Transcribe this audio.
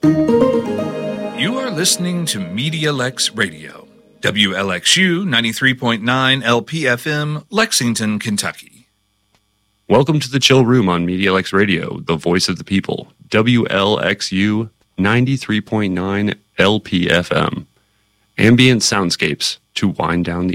You are listening to MediaLex Radio, WLXU 93.9 LPFM, Lexington, Kentucky. Welcome to the Chill Room on MediaLex Radio, the voice of the people, WLXU 93.9 LPFM. Ambient soundscapes to wind down the